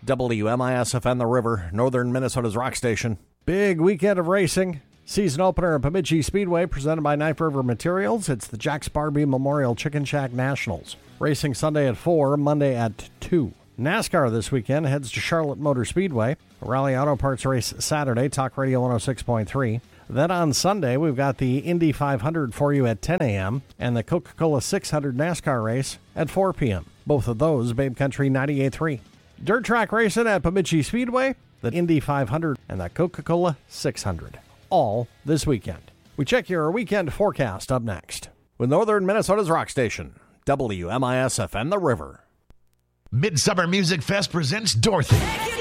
WMISFN The River, northern Minnesota's rock station. Big weekend of racing. Season opener at Bemidji Speedway presented by Knife River Materials. It's the Jack Sparby Memorial Chicken Shack Nationals. Racing Sunday at 4, Monday at 2. NASCAR this weekend heads to Charlotte Motor Speedway. A Rally Auto Parts race Saturday, Talk Radio 106.3. Then on Sunday, we've got the Indy 500 for you at 10 a.m. and the Coca-Cola 600 NASCAR race at 4 p.m. Both of those, Babe Country 98.3. Dirt track racing at Bemidji Speedway, the Indy 500, and the Coca-Cola 600. All this weekend. We check your weekend forecast up next. With northern Minnesota's rock station, WMISFN The River. Midsummer Music Fest presents Dorothy,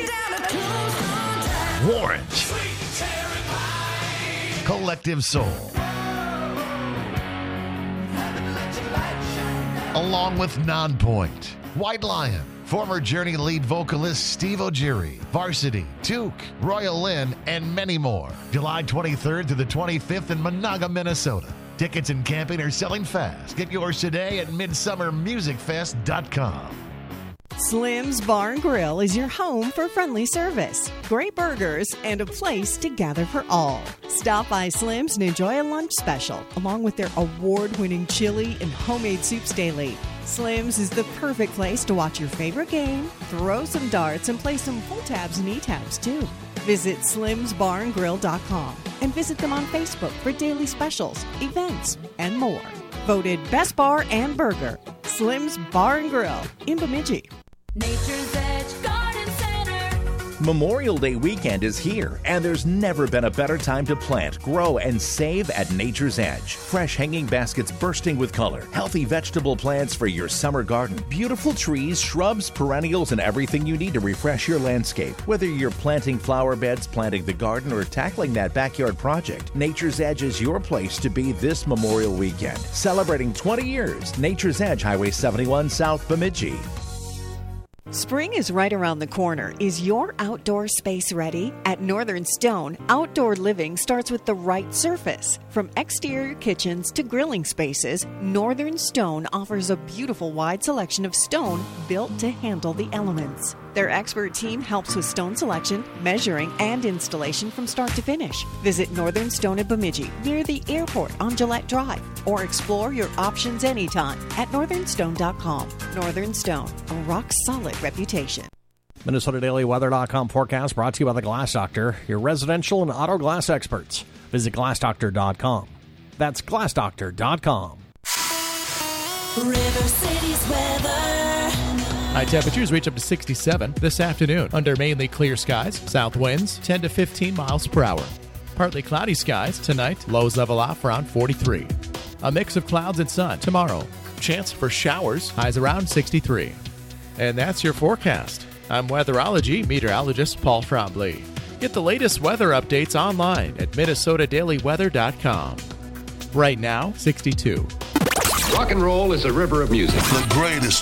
Warrant, Collective Soul, along with Nonpoint, White Lion, former Journey lead vocalist Steve O'Geary, Varsity, Duke, Royal Lynn, and many more. July 23rd through the 25th in Monaga, Minnesota. Tickets and camping are selling fast. Get yours today at midsummermusicfest.com. Slim's Bar and Grill is your home for friendly service, great burgers, and a place to gather for all. Stop by Slim's and enjoy a lunch special, along with their award-winning chili and homemade soups daily. Slim's is the perfect place to watch your favorite game, throw some darts, and play some pull tabs and e-tabs, too. Visit slimsbarandgrill.com and visit them on Facebook for daily specials, events, and more. Voted Best Bar and Burger, Slim's Bar and Grill in Bemidji. Nature's Edge Garden Center. Memorial Day weekend is here, and there's never been a better time to plant, grow, and save at Nature's Edge. Fresh hanging baskets bursting with color, healthy vegetable plants for your summer garden, beautiful trees, shrubs, perennials, and everything you need to refresh your landscape. Whether you're planting flower beds, planting the garden, or tackling that backyard project, Nature's Edge is your place to be this Memorial weekend. Celebrating 20 years, Nature's Edge, Highway 71 South, Bemidji. Spring is right around the corner. Is your outdoor space ready? At Northern Stone, outdoor living starts with the right surface. From exterior kitchens to grilling spaces, Northern Stone offers a beautiful wide selection of stone built to handle the elements. Their expert team helps with stone selection, measuring, and installation from start to finish. Visit Northern Stone at Bemidji, near the airport on Gillette Drive, or explore your options anytime at northernstone.com. Northern Stone, a rock-solid reputation. MinnesotaDailyWeather.com forecast brought to you by the Glass Doctor, your residential and auto glass experts. Visit glassdoctor.com. That's glassdoctor.com. River City's weather. High temperatures reach up to 67 this afternoon under mainly clear skies. South winds 10 to 15 miles per hour. Partly cloudy skies tonight. Lows level off around 43. A mix of clouds and sun tomorrow. Chance for showers. Highs around 63. And that's your forecast. I'm weatherology meteorologist Paul Trombley. Get the latest weather updates online at MinnesotaDailyWeather.com. Right now, 62. Rock and roll is a river of music. The greatest